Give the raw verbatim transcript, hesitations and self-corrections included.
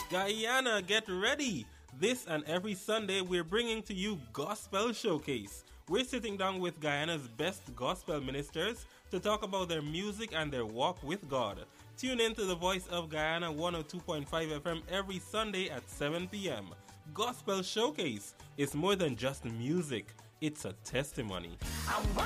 Guyana, get ready! This and every Sunday we're bringing to you Gospel Showcase. We're sitting down with Guyana's best gospel ministers to talk about their music and their walk with God. Tune in to the Voice of Guyana one oh two point five F M every Sunday at seven p.m. Gospel Showcase is more than just music, it's a testimony. I